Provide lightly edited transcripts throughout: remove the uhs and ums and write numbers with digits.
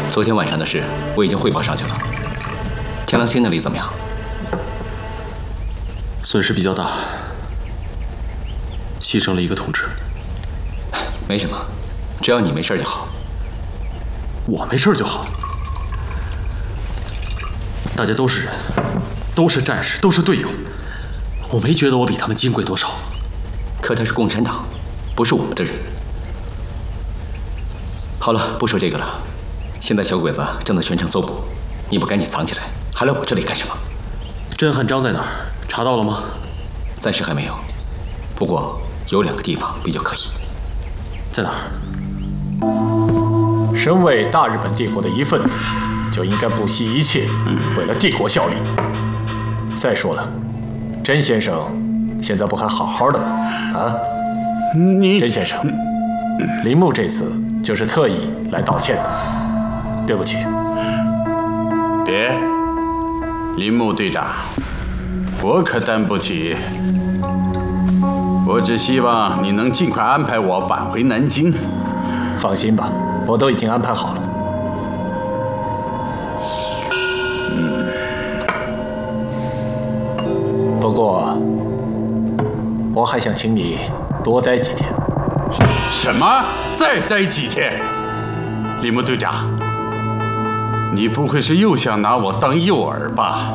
昨天晚上的事我已经汇报上去了。天狼星那里怎么样？ 损失比较大，牺牲了一个同志。 没什么，只要你没事就好。 我没事就好。大家都是人，都是战士，都是队友。我没觉得我比他们金贵多少。 可他是共产党，不是我们的人。好了，不说这个了。现在小鬼子正在全城搜捕，你不赶紧藏起来，还来我这里干什么？ 甄汉章在哪儿？查到了吗？ 暂时还没有，不过有2个地方比较可疑。 在哪儿？ 身为大日本帝国的一份子，就应该不惜一切为了帝国效力。再说了，甄先生现在不还好好的吗？啊，甄先生，铃木这次就是特意来道歉的，对不起。 别，铃木队长，我可担不起。我只希望你能尽快安排我返回南京。 放心吧，我都已经安排好了。不过，我还想请你多待几天。 什么？再待几天？铃木队长，你不会是又想拿我当诱饵吧？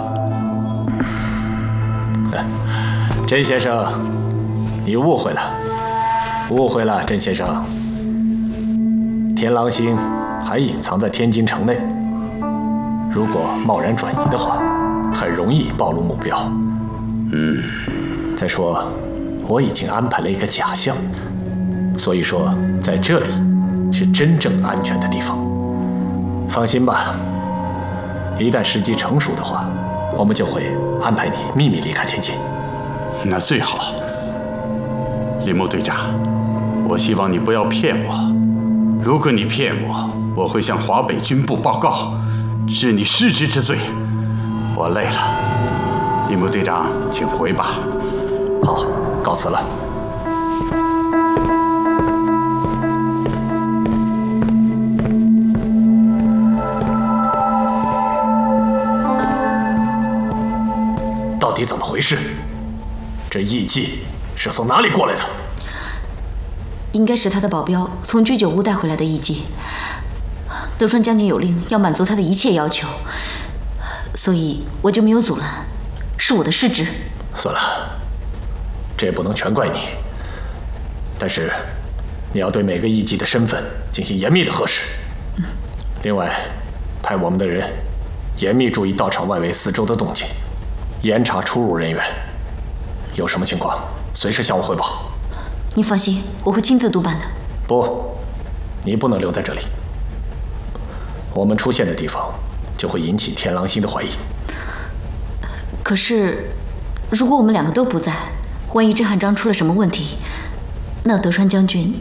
甄先生，你误会了，误会了，甄先生。天狼星还隐藏在天津城内，如果贸然转移的话，很容易暴露目标。再说，我已经安排了一个假象，所以说在这里是真正安全的地方。放心吧，一旦时机成熟的话，我们就会安排你秘密离开天津。 那最好。铃木队长，我希望你不要骗我。如果你骗我，我会向华北军部报告，治你失职之罪。我累了，铃木队长，请回吧。 好，告辞了。到底怎么回事？这艺妓是从哪里过来的？ 应该是他的保镖从居酒屋带回来的艺妓。德川将军有令要满足他的一切要求，所以我就没有阻拦，是我的失职。 算了，这也不能全怪你。但是，你要对每个艺妓的身份进行严密的核实。另外，派我们的人严密注意道场外围四周的动静，严查出入人员。有什么情况，随时向我汇报。 你放心，我会亲自督办的。 不，你不能留在这里。我们出现的地方，就会引起天狼星的怀疑。 可是，如果我们2个都不在，万一甄汉章出了什么问题，那德川将军……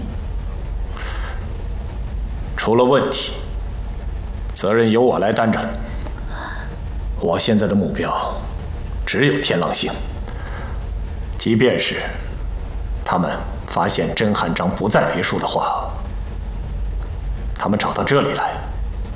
出了问题，责任由我来担着。我现在的目标只有天狼星，即便是他们发现甄汉章不在别墅的话，他们找到这里来，